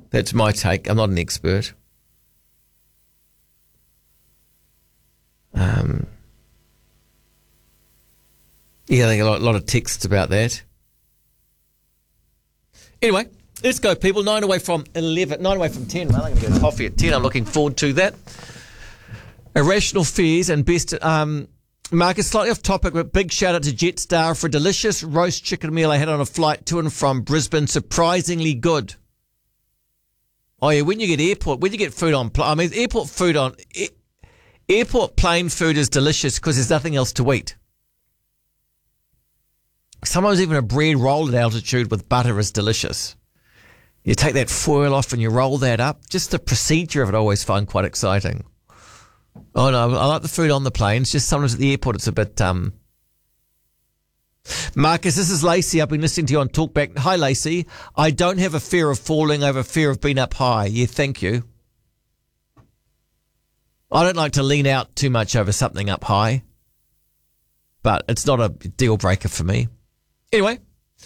That's my take. I'm not an expert. Yeah, I think a lot of texts about that. Anyway, let's go, people. 9 away from 11. 9 away from 10. Well, I'm going to get coffee at 10. I'm looking forward to that. Irrational fears and best... Marcus, slightly off topic, but big shout out to Jetstar for a delicious roast chicken meal I had on a flight to and from Brisbane. Surprisingly good. Oh, yeah, when you get food on... Airport plane food is delicious because there's nothing else to eat. Sometimes even a bread roll at altitude with butter is delicious. You take that foil off and you roll that up. Just the procedure of it I always find quite exciting. Oh, no, I like the food on the planes. Just sometimes at the airport it's a bit... Marcus, this is Lacey. I've been listening to you on Talkback. Hi, Lacey. I don't have a fear of falling. I have a fear of being up high. Yeah, thank you. I don't like to lean out too much over something up high. But it's not a deal breaker for me. Anyway,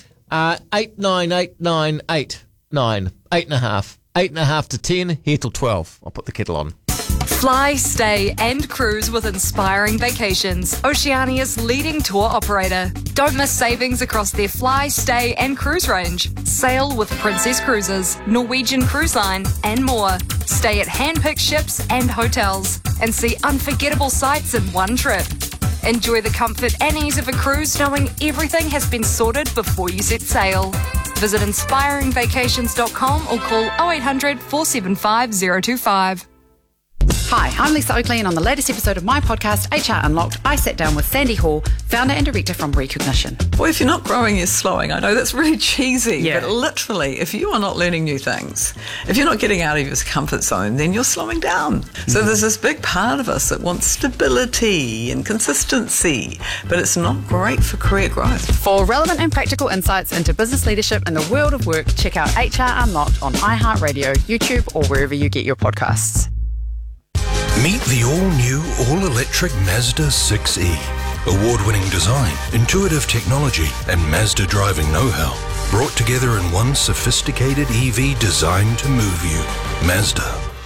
89898 9, 8.5. 8.5 to 10, here till 12. I'll put the kettle on. Fly, stay and cruise with Inspiring Vacations, Oceania's leading tour operator. Don't miss savings across their fly, stay and cruise range. Sail with Princess Cruises, Norwegian Cruise Line and more. Stay at hand-picked ships and hotels and see unforgettable sights in one trip. Enjoy the comfort and ease of a cruise knowing everything has been sorted before you set sail. Visit inspiringvacations.com or call 0800 475 025. Hi, I'm Lisa Oakley, and on the latest episode of my podcast, HR Unlocked, I sat down with Sandy Hall, founder and director from Recognition. Well, if you're not growing, you're slowing. I know that's really cheesy, but literally, if you are not learning new things, if you're not getting out of your comfort zone, then you're slowing down. So there's this big part of us that wants stability and consistency, but it's not great for career growth. For relevant and practical insights into business leadership and the world of work, check out HR Unlocked on iHeartRadio, YouTube, or wherever you get your podcasts. Meet the all-new, all-electric Mazda 6e. Award-winning design, intuitive technology, and Mazda driving know-how. Brought together in one sophisticated EV designed to move you. Mazda.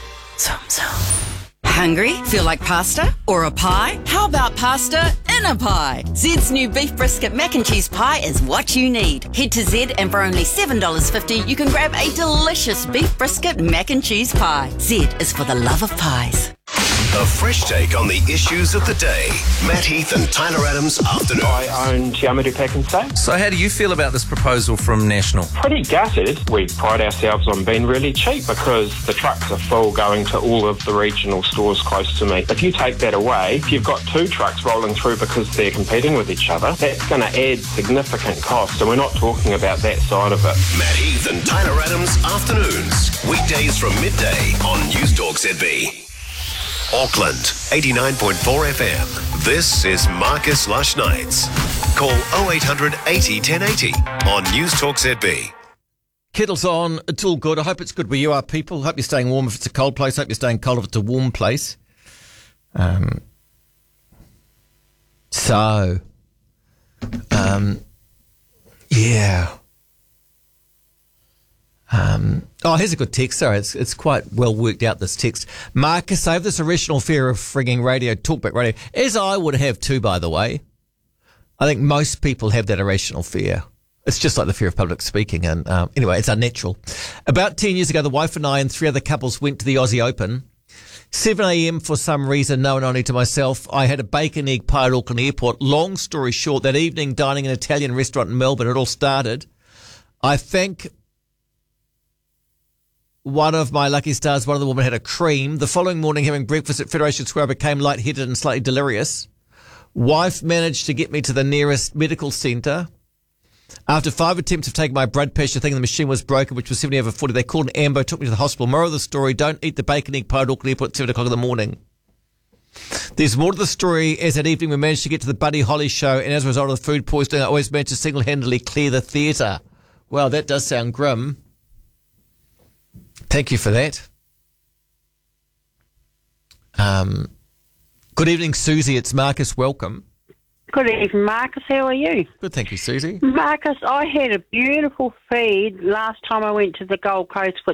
Hungry? Feel like pasta? Or a pie? How about pasta in a pie? Zed's new beef brisket mac and cheese pie is what you need. Head to Zed and for only $7.50 you can grab a delicious beef brisket mac and cheese pie. Zed is for the love of pies. A fresh take on the issues of the day. Matt Heath and Tyler Adams afternoon. I own Te Amatū Pack and Say. So how do you feel about this proposal from National? Pretty gutted. We pride ourselves on being really cheap because the trucks are full going to all of the regional stores close to me. If you take that away, if you've got two trucks rolling through because they're competing with each other, that's going to add significant cost, and we're not talking about that side of it. Matt Heath and Tyler Adams afternoons. Weekdays from midday on News Talk ZB. Auckland, 89.4 FM. This is Marcus Lush Nights. Call 0800 80 1080 on News Talk ZB. Kettle's on. It's all good. I hope it's good where you are, people. Hope you're staying warm if it's a cold place. Hope you're staying cold if it's a warm place. Yeah. Here's a good text. Sorry, it's quite well worked out, this text. Marcus, I have this irrational fear of frigging radio, talkback radio, as I would have too, by the way. I think most people have that irrational fear. It's just like the fear of public speaking. And anyway, it's unnatural. About 10 years ago, the wife and I and 3 other couples went to the Aussie Open. 7 a.m. for some reason, known only to myself. I had a bacon egg pie at Auckland Airport. Long story short, that evening, dining in an Italian restaurant in Melbourne, it all started. I think one of my lucky stars, one of the women had a cream. The following morning, having breakfast at Federation Square, I became lightheaded and slightly delirious. Wife managed to get me to the nearest medical centre. After 5 attempts of taking my blood pressure, thinking the machine was broken, which was 70/40, they called an ambo, took me to the hospital. Moral of the story, don't eat the bacon egg pie at Auckland Airport at 7 o'clock in the morning. There's more to the story, as that evening we managed to get to the Buddy Holly show, and as a result of the food poisoning, I always managed to single-handedly clear the theatre. Wow, that does sound grim. Thank you for that. Good evening, Susie. It's Marcus. Welcome. Good evening, Marcus. How are you? Good, thank you, Susie. Marcus, I had a beautiful feed last time I went to the Gold Coast,